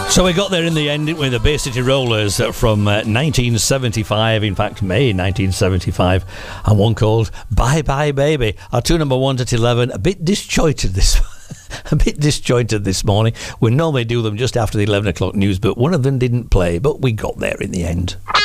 So we got there in the end, didn't we? The Bay City Rollers from 1975, in fact May 1975, and one called Bye Bye Baby. Our two number 1 to 11, a bit disjointed this morning. We normally do them just after the 11 o'clock news, but one of them didn't play, but we got there in the end.